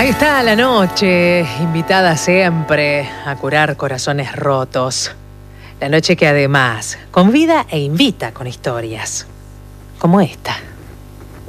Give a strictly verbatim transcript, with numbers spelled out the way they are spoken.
Ahí está la noche, invitada siempre a curar corazones rotos. La noche que además convida e invita con historias como esta.